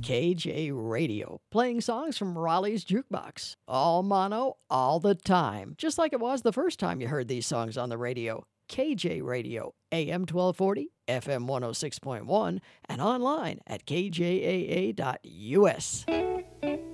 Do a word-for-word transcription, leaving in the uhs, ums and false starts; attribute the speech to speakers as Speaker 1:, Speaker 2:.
Speaker 1: K J Radio, playing songs from Raleigh's Jukebox. All mono, all the time, just like it was the first time you heard these songs on the radio. K J Radio, A M twelve forty, F M one oh six point one, and online at k j a a dot u s.